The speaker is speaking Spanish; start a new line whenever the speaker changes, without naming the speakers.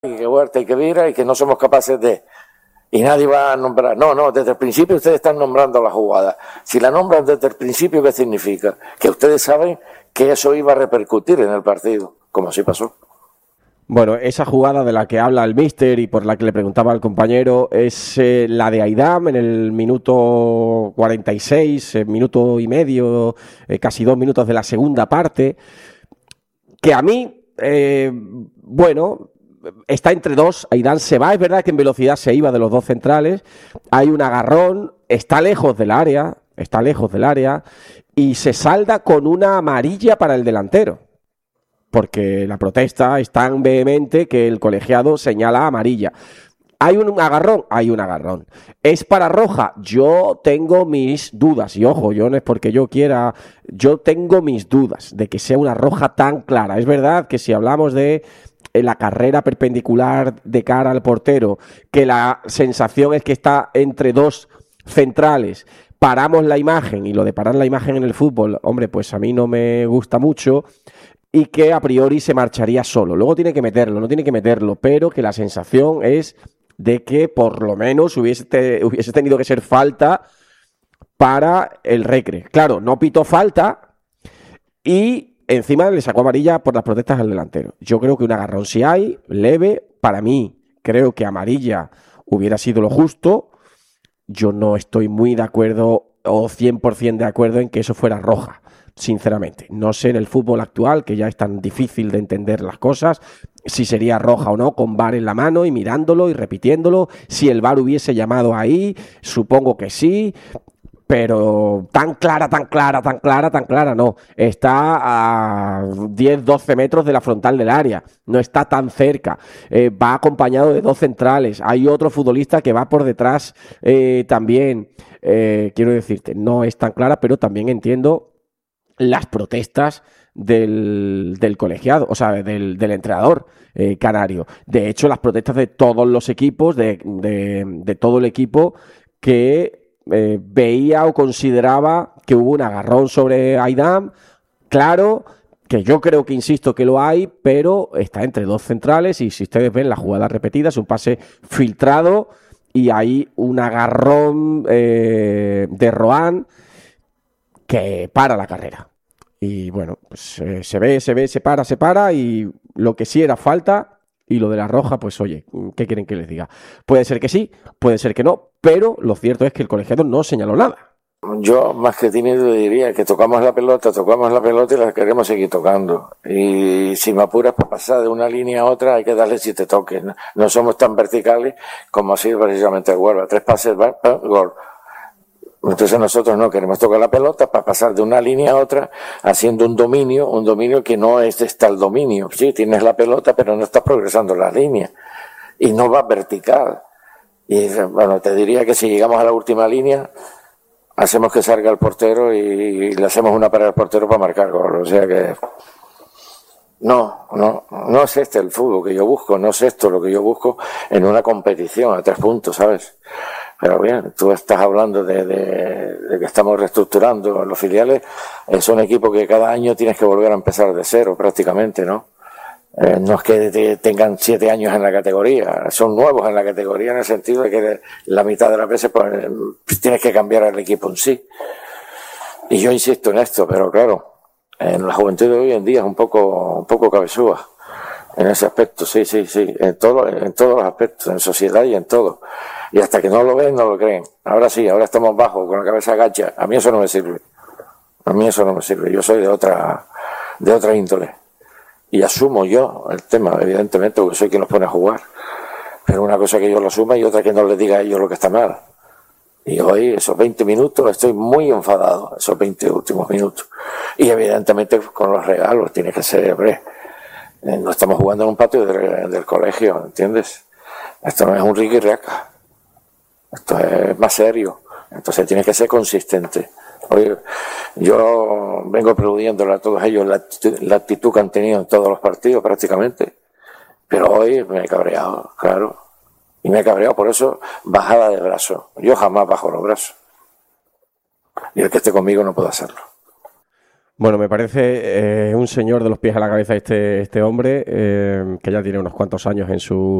y que Huerta y que Vira y que no somos capaces de... Y nadie va a nombrar. No, desde el principio ustedes están nombrando la jugada. Si la nombran desde el principio, ¿qué significa? Que ustedes saben que eso iba a repercutir en el partido, como así pasó.
Bueno, esa jugada de la que habla el míster y por la que le preguntaba al compañero es la de Aidam en el minuto 46, minuto y medio, casi 2 minutos de la segunda parte, que a mí, bueno... Está entre dos, Aidam se va, es verdad que en velocidad se iba de los dos centrales, hay un agarrón, está lejos del área y se salda con una amarilla para el delantero, porque la protesta es tan vehemente que el colegiado señala amarilla. ¿Hay un agarrón? Hay un agarrón. ¿Es para roja? Yo tengo mis dudas. Y ojo, yo no es porque yo quiera... Yo tengo mis dudas de que sea una roja tan clara. Es verdad que si hablamos de la carrera perpendicular de cara al portero, que la sensación es que está entre dos centrales, paramos la imagen, y lo de parar la imagen en el fútbol, hombre, pues a mí no me gusta mucho, y que a priori se marcharía solo. Luego tiene que meterlo, no tiene que meterlo, pero que la sensación es de que por lo menos hubiese tenido que ser falta para el Recre. Claro, no pitó falta y encima le sacó amarilla por las protestas al delantero. Yo creo que un agarrón sí hay, leve. Para mí, creo que amarilla hubiera sido lo justo. Yo no estoy muy de acuerdo o 100% de acuerdo en que eso fuera roja. Sinceramente, no sé en el fútbol actual, que ya es tan difícil de entender las cosas, si sería roja o no, con VAR en la mano y mirándolo y repitiéndolo. Si el VAR hubiese llamado ahí, supongo que sí, pero tan clara no. Está a 10-12 metros de la frontal del área, no está tan cerca, va acompañado de dos centrales, hay otro futbolista que va por detrás también. Quiero decirte, no es tan clara, pero también entiendo las protestas del colegiado, o sea, del entrenador canario. De hecho, las protestas de todos los equipos, de todo el equipo que veía o consideraba que hubo un agarrón sobre Aidam. Claro, que yo creo que, insisto, que lo hay, pero está entre dos centrales y si ustedes ven la jugada repetida, es un pase filtrado y hay un agarrón de Rohan que para la carrera. Y bueno, pues se para y lo que sí era falta y lo de la roja, pues oye, ¿qué quieren que les diga? Puede ser que sí, puede ser que no, pero lo cierto es que el colegiado no señaló nada.
Yo, más que tímido, diría que tocamos la pelota y la queremos seguir tocando. Y si me apuras para pasar de una línea a otra, hay que darle 7 toques. No somos tan verticales como ha sido precisamente el Huelva. 3 pases, gol. Entonces nosotros no queremos tocar la pelota para pasar de una línea a otra haciendo un dominio que no es el dominio. Sí, tienes la pelota, pero no estás progresando la línea y no va vertical. Y bueno, te diría que si llegamos a la última línea, hacemos que salga el portero y le hacemos una parada al portero para marcar gol. O sea que no es este el fútbol que yo busco, no es esto lo que yo busco en una competición a 3 puntos, ¿sabes? Pero bien, tú estás hablando de que estamos reestructurando los filiales. Son equipos que cada año tienes que volver a empezar de cero prácticamente, ¿no? No es que tengan 7 años en la categoría, son nuevos en la categoría en el sentido de que la mitad de las veces pues, tienes que cambiar el equipo en sí. Y yo insisto en esto, pero claro, en la juventud de hoy en día es un poco cabezúa. En ese aspecto, sí, en todos los aspectos, en sociedad y en todo. Y hasta que no lo ven, no lo creen. Ahora sí, ahora estamos bajos, con la cabeza agacha. A mí eso no me sirve. Yo soy de otra índole. Y asumo yo el tema, evidentemente, porque soy quien los pone a jugar. Pero una cosa que yo lo asuma y otra que no les diga a ellos lo que está mal. Y hoy, esos 20 minutos, estoy muy enfadado, esos 20 últimos minutos. Y evidentemente con los regalos, tiene que ser, hombre. No estamos jugando en un patio del colegio, ¿entiendes? Esto no es un Ricky Riaca. Esto es más serio. Entonces tiene que ser consistente. Oye, yo vengo aplaudiéndole a todos ellos la actitud que han tenido en todos los partidos prácticamente. Pero hoy me he cabreado, claro. Y me he cabreado por eso, bajada de brazos. Yo jamás bajo los brazos. Y el que esté conmigo no puede hacerlo.
Bueno, me parece un señor de los pies a la cabeza este hombre, que ya tiene unos cuantos años en su